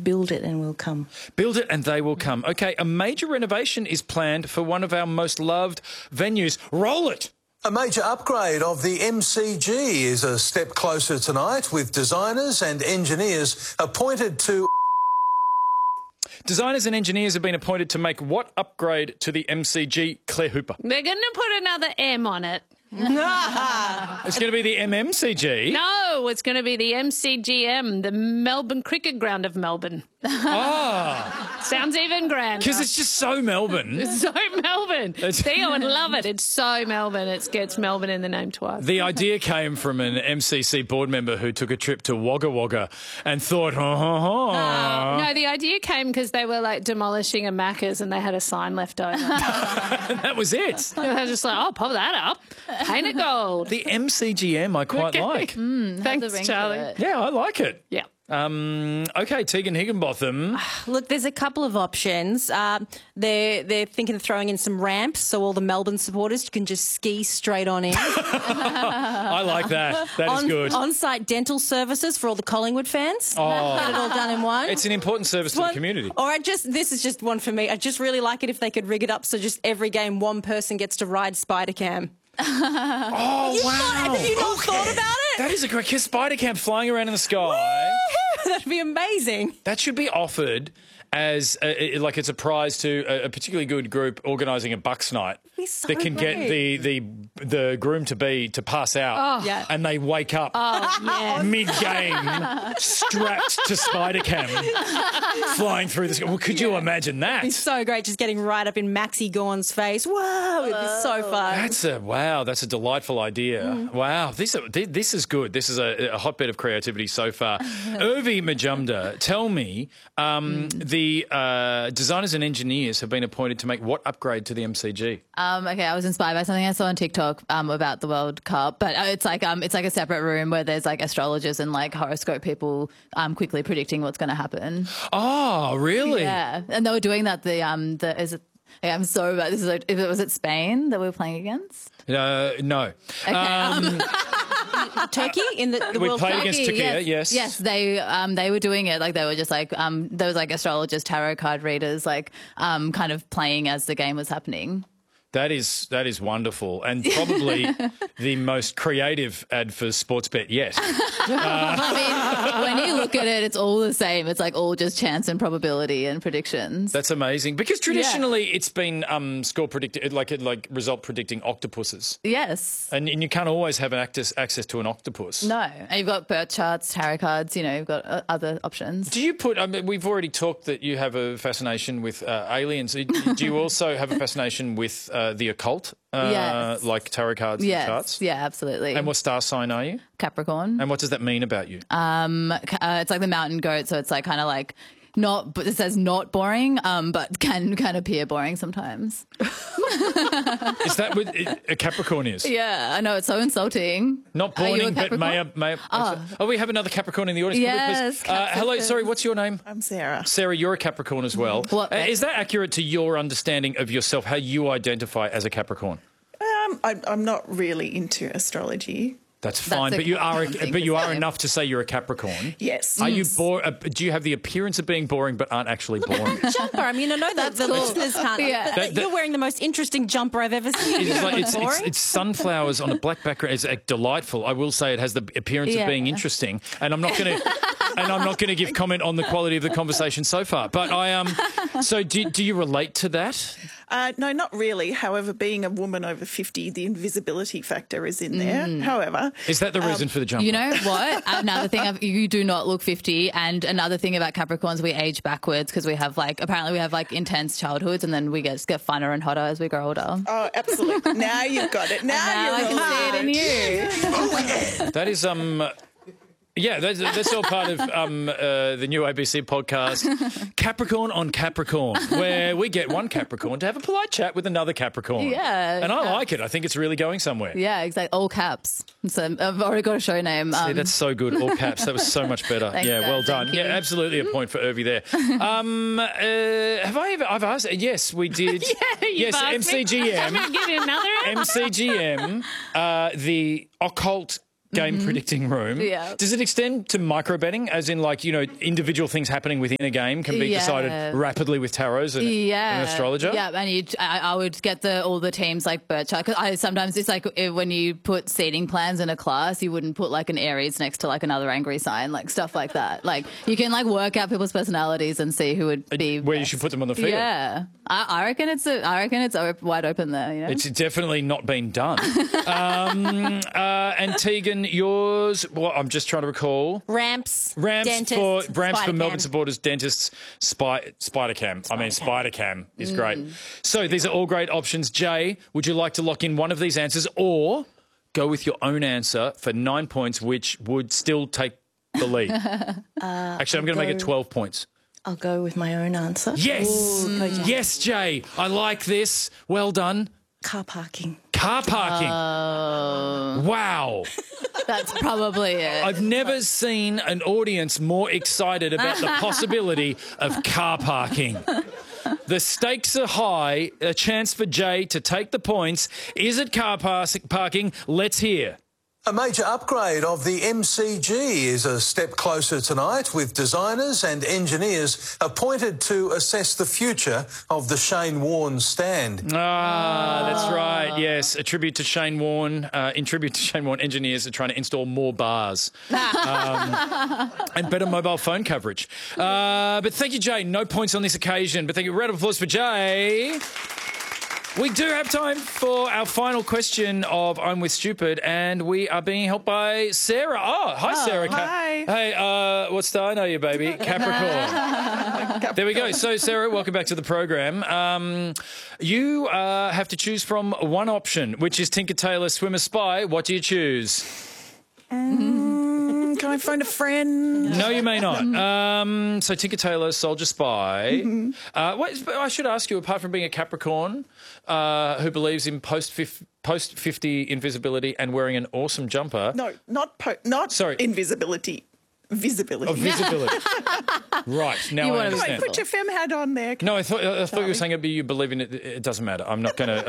build it and we'll come. Build it and they will come. Okay, a major renovation is planned for one of our most loved venues. Roll it! A major upgrade of the MCG is a step closer tonight, with designers and engineers appointed to... Designers and engineers have been appointed to make what upgrade to the MCG, Claire Hooper? They're going to put another M on it. It's going to be the MMCG? No, it's going to be the MCGM, the Melbourne Cricket Ground of Melbourne. Ah. Sounds even grander. Because it's just so Melbourne. It's so Melbourne. Theo would love it. It's so Melbourne. It gets Melbourne in the name twice. The idea came from an MCC board member who took a trip to Wagga Wagga and thought, No, the idea came because they were like demolishing a Macca's and they had a sign left over. that was it. And they're just like, oh, pop that up. Paint it gold. The MCGM I quite like. Thanks, Charlie. Yeah, I like it. Yeah. Okay, Tegan Higginbotham. Look, there's a couple of options. They're thinking of throwing in some ramps so all the Melbourne supporters can just ski straight on in. I like that. That is good. On-site dental services for all the Collingwood fans. Oh. Get it all done in one. It's an important service to the community. Or this is just one for me. I just really like it if they could rig it up so just every game one person gets to ride Spider-Cam. Oh, wow. Have you not thought about it? That is a great Spider-Cam flying around in the sky. That'd be amazing. That should be offered as it's a prize to a particularly good group organising a Bucks night So that can get the groom-to-be to pass out and they wake up mid-game strapped to Spider-Cam flying through the sky. Well, could you imagine that? It'd be so great just getting right up in Maxi Gorn's face. Whoa, it'd be so fun. That's a delightful idea. Wow, this is good. This is a hotbed of creativity so far. Urvi Majumdar, tell me, the designers and engineers have been appointed to make what upgrade to the MCG? Okay, I was inspired by something I saw on TikTok about the World Cup, but it's like a separate room where there's like astrologers and like horoscope people quickly predicting what's going to happen. Oh, really? Yeah, and they were doing that. I'm so bad. Was it Spain that we were playing against? No. Okay. Turkey in the we World played Cup? against Turkey. Yes. Yes, they were doing it. Like they were just like there was like astrologers, tarot card readers, like kind of playing as the game was happening. That is wonderful and probably the most creative ad for Sportsbet yet. I mean, when you look at it, it's all the same. It's like all just chance and probability and predictions. That's amazing because traditionally it's been score predicted, like result predicting octopuses. Yes, and you can't always have access to an octopus. No, and you've got birth charts, tarot cards. You've got other options. Do you put? I mean, we've already talked that you have a fascination with aliens. Do you also have a fascination with the occult, yes. like tarot cards and charts? Yeah, absolutely. And what star sign are you? Capricorn. And what does that mean about you? It's like the mountain goat, so it's like kind of like not, but it says not boring, but can appear boring sometimes. Is that what a Capricorn is? Yeah, I know, it's so insulting. Not boring, but may. Oh, we have another Capricorn in the audience. Yes. Hello, sorry, what's your name? I'm Sarah. Sarah, you're a Capricorn as well. Is that accurate to your understanding of yourself, how you identify as a Capricorn? I'm not really into astrology. That's fine, but you are enough to say you're a Capricorn. Yes. Are you do you have the appearance of being boring but aren't actually boring? Jumper. I mean, I know that the listeners can't. Yeah. But you're wearing the most interesting jumper I've ever seen. It's sunflowers on a black background. It's delightful. I will say it has the appearance of being interesting, and I'm not going to give comment on the quality of the conversation so far. But So do you relate to that? No, not really. However, being a woman over 50, the invisibility factor is in there. However, is that the reason for the jumper? You know what? Another thing, you do not look 50. And another thing about Capricorns, we age backwards because we have apparently we have intense childhoods, and then we get funner and hotter as we grow older. Oh, absolutely. Now you've got it. Now I can see it in you. That is yeah, that's all part of the new ABC podcast, Capricorn on Capricorn, where we get one Capricorn to have a polite chat with another Capricorn. Yeah. And I like it. I think it's really going somewhere. Yeah, exactly. All caps. So I've already got a show name. See, that's so good. All caps. That was so much better. Thanks, yeah, well done. thank you. Yeah, absolutely a point for Irvi there. Have I ever? I've asked. Yes, we did. Yes, asked me. MCGM. I'm going to give you another. MCGM, the occult game predicting room. Yeah. Does it extend to micro betting, as in like, individual things happening within a game can be decided rapidly with tarots and an astrologer? Yeah, and I would get all the teams like birth chart. Because sometimes it's like when you put seating plans in a class, you wouldn't put like an Aries next to like another angry sign, like stuff like that. Like you can like work out people's personalities and see who would be where best. you should put them on the field. Yeah, I reckon it's wide open there. It's definitely not been done. And Tegan, yours? Well, I'm just trying to recall. Ramps, Ramps dentists, for Melbourne Spider-Cam. supporters, dentists, Spider-Cam. I mean, Spider-Cam is great. So these are all great options. Jay, would you like to lock in one of these answers or go with your own answer for 9 points, which would still take the lead? Actually, I'm going to make it 12 points. I'll go with my own answer. Yes. Ooh, go Jay. Yes, Jay. I like this. Well done. Car parking. Car parking. Wow. That's probably it. I've never seen an audience more excited about the possibility of car parking. The stakes are high. A chance for Jay to take the points. Is it car parking? Let's hear. A major upgrade of the MCG is a step closer tonight, with designers and engineers appointed to assess the future of the Shane Warne stand. That's right. Yes, a tribute to Shane Warne. In tribute to Shane Warne, engineers are trying to install more bars and better mobile phone coverage. But thank you, Jay. No points on this occasion, but thank you. Round of applause for Jay. We do have time for our final question of I'm With Stupid, and we are being helped by Sarah. Oh, hi, Sarah. Hi. Hey, what star are you, baby? Capricorn. There we go. So, Sarah, welcome back to the program. You have to choose from one option, which is Tinker Tailor Swimmer Spy. What do you choose? Can I phone a friend? No, you may not. So Tinker Tailor, Soldier Spy. I should ask you, apart from being a Capricorn who believes in post-50 invisibility and wearing an awesome jumper. No, not Sorry. invisibility. Visibility. Of visibility. Right, now I understand. Put your femme hat on there. No, I thought you were saying you believe in it. It doesn't matter. I'm not going to...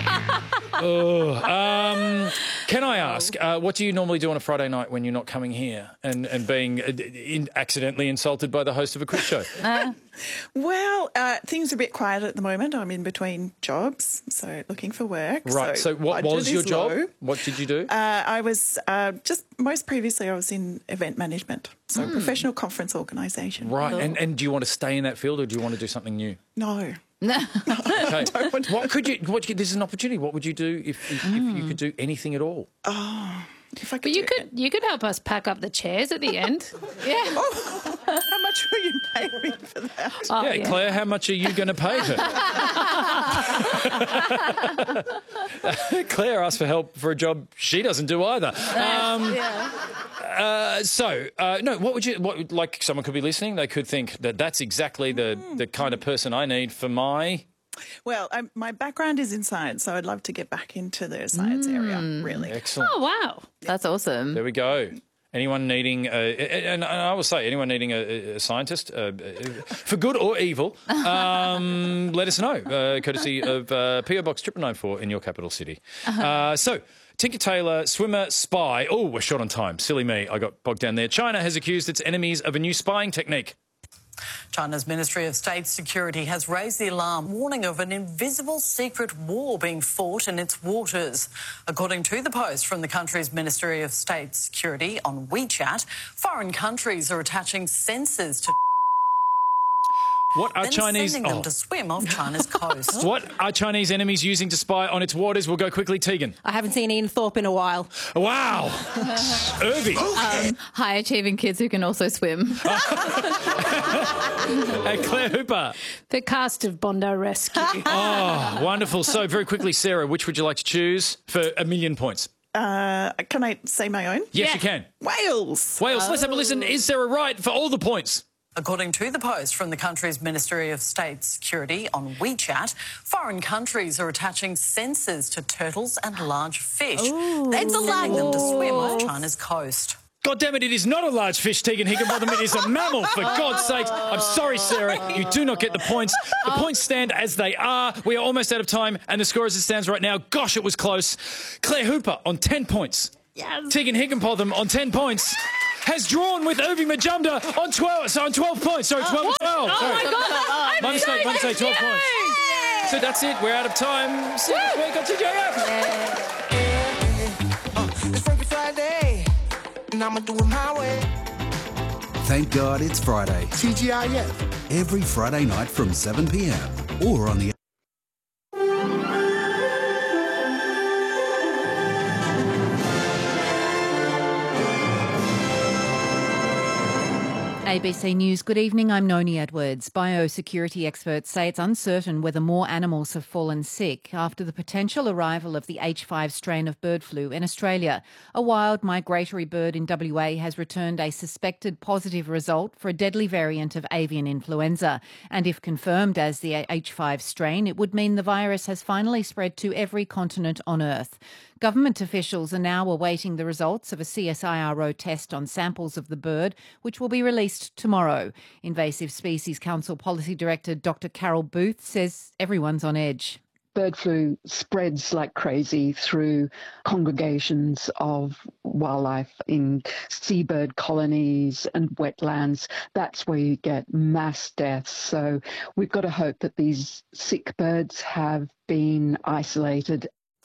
Can I ask, what do you normally do on a Friday night when you're not coming here and being accidentally insulted by the host of a quiz show? Well, things are a bit quiet at the moment. I'm in between jobs, so looking for work. Right, so what budget was your is job? low. What did you do? I was most previously I was in event management, so professional conference organisation. Right, and do you want to stay in that field or do you want to do something new? No. Okay. What could you? This is an opportunity. What would you do if you could do anything at all? If I could But you could help us pack up the chairs at the end. Yeah. How much will you pay me for that? Oh, Yeah, Claire, how much are you going to pay her? Claire asked for help for a job she doesn't do either. What would you? Like someone could be listening, they could think that that's exactly the kind of person I need for my. Well, my background is in science, so I'd love to get back into the science area, really. Excellent. Oh, wow. That's awesome. There we go. Anyone needing, and I will say, anyone needing a scientist, for good or evil, let us know, courtesy of PO Box 9994 in your capital city. So, Tinker Tailor, Swimmer, Spy. Oh, we're short on time. Silly me. I got bogged down there. China has accused its enemies of a new spying technique. China's Ministry of State Security has raised the alarm, warning of an invisible secret war being fought in its waters. According to the Post from the country's Ministry of State Security on WeChat, foreign countries are attaching sensors to What are then Chinese? sending them to swim off China's coast. What are Chinese enemies using to spy on its waters? We'll go quickly, Tegan. I haven't seen Ian Thorpe in a while. Wow. Irvy. High achieving kids who can also swim. Hey, Claire Hooper. The cast of Bondi Rescue. Oh, wonderful. So, very quickly, Sarah, which would you like to choose for 1,000,000 points? Can I say my own? Yes, you can. Wales. Wales, let's have a listen. Is Sarah right for all the points? According to the Post from the country's Ministry of State Security on WeChat, foreign countries are attaching sensors to turtles and large fish, then sending them to swim off China's coast. God damn it, it is not a large fish, Tegan Higginbotham. It is a mammal, for God's sake. I'm sorry, Sarah. You do not get the points. The points stand as they are. We are almost out of time, and the score as it stands right now, gosh, it was close. Claire Hooper on 10 points. Tegan Higginbotham on 10 points has drawn with Urvi Majumdar on 12. So on 12 points. Sorry, 12 to 12. Oh, Sorry. my God. My mistake, 12 points. So that's it. We're out of time. See you next week on TJF. It's Freaky Friday, and I'ma do it my way. Thank God it's Friday. TGIF. Every Friday night from 7 p.m. or on the ABC News, good evening, I'm Noni Edwards. Biosecurity experts say it's uncertain whether more animals have fallen sick after the potential arrival of the H5 strain of bird flu in Australia. A wild migratory bird in WA has returned a suspected positive result for a deadly variant of avian influenza. And if confirmed as the H5 strain, it would mean the virus has finally spread to every continent on Earth. Government officials are now awaiting the results of a CSIRO test on samples of the bird, which will be released tomorrow. Invasive Species Council Policy Director Dr. Carol Booth says everyone's on edge. Bird flu spreads like crazy through congregations of wildlife in seabird colonies and wetlands. That's where you get mass deaths. So we've got to hope that these sick birds have been isolated.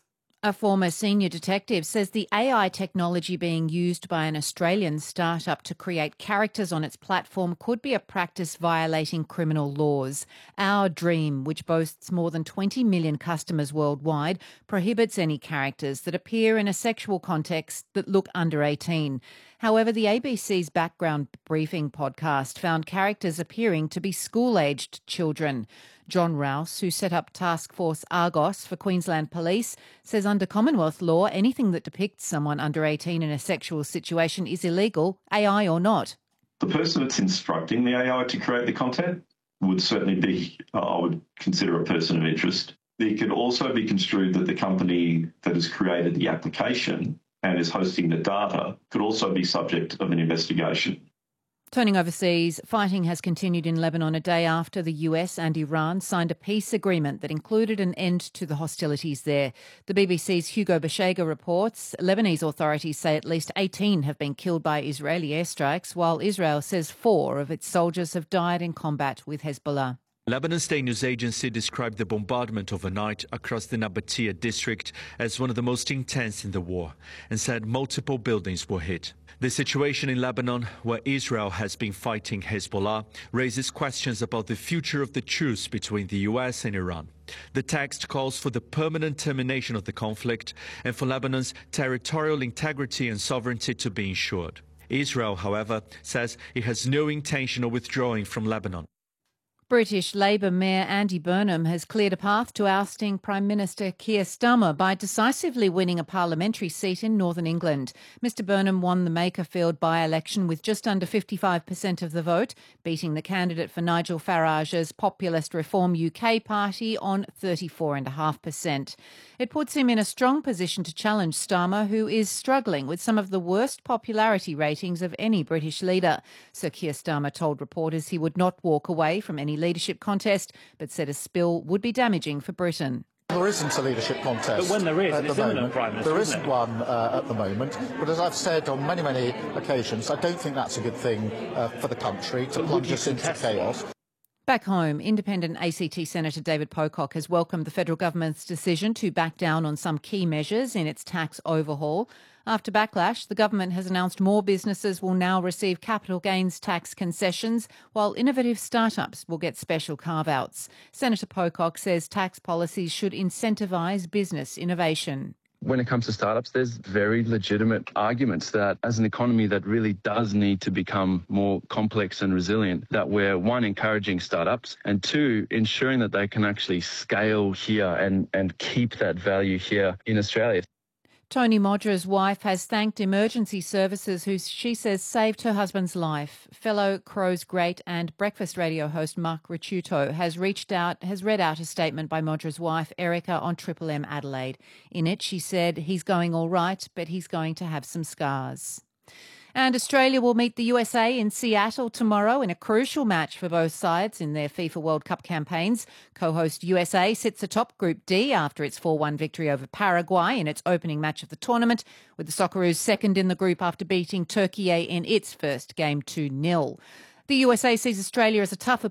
A former senior detective says the AI technology being used by an Australian startup to create characters on its platform could be a practice violating criminal laws. Our Dream, which boasts more than 20 million customers worldwide, prohibits any characters that appear in a sexual context that look under 18. However, the ABC's Background Briefing podcast found characters appearing to be school-aged children. John Rouse, who set up Task Force Argos for Queensland Police, says under Commonwealth law, anything that depicts someone under 18 in a sexual situation is illegal, AI or not. The person that's instructing the AI to create the content would certainly be, I would consider, a person of interest. It could also be construed that the company that has created the application and is hosting the data could also be subject of an investigation. Turning overseas, fighting has continued in Lebanon a day after the US and Iran signed a peace agreement that included an end to the hostilities there. The BBC's Hugo Bashega reports Lebanese authorities say at least 18 have been killed by Israeli airstrikes, while Israel says 4 of its soldiers have died in combat with Hezbollah. Lebanon State News Agency described the bombardment overnight across the Nabatea district as one of the most intense in the war and said multiple buildings were hit. The situation in Lebanon, where Israel has been fighting Hezbollah, raises questions about the future of the truce between the US and Iran. The text calls for the permanent termination of the conflict and for Lebanon's territorial integrity and sovereignty to be ensured. Israel, however, says it has no intention of withdrawing from Lebanon. British Labour Mayor Andy Burnham has cleared a path to ousting Prime Minister Keir Starmer by decisively winning a parliamentary seat in Northern England. Mr Burnham won the Makerfield by-election with just under 55% of the vote, beating the candidate for Nigel Farage's Populist Reform UK party on 34.5%. It puts him in a strong position to challenge Starmer, who is struggling with some of the worst popularity ratings of any British leader. Sir Keir Starmer told reporters he would not walk away from any leadership contest, but said a spill would be damaging for Britain. There isn't a leadership contest. But when there is, it's imminent, Prime Minister. There isn't one at the moment. But as I've said on many, many occasions, I don't think that's a good thing for the country to plunge us into chaos. Back home, independent ACT Senator David Pocock has welcomed the federal government's decision to back down on some key measures in its tax overhaul. After backlash, the government has announced more businesses will now receive capital gains tax concessions, while innovative startups will get special carve-outs. Senator Pocock says tax policies should incentivise business innovation. When it comes to startups, there's very legitimate arguments that as an economy that really does need to become more complex and resilient, that we're, one, encouraging startups, and two, ensuring that they can actually scale here and keep that value here in Australia. Tony Modra's wife has thanked emergency services who she says saved her husband's life. Fellow Crows great and breakfast radio host Mark Ricciuto has read out a statement by Modra's wife Erica on Triple M Adelaide. In it, she said he's going all right, but he's going to have some scars. And Australia will meet the USA in Seattle tomorrow in a crucial match for both sides in their FIFA World Cup campaigns. Co-host USA sits atop Group D after its 4-1 victory over Paraguay in its opening match of the tournament, with the Socceroos second in the group after beating Turkey in its first game 2-0. The USA sees Australia as a tough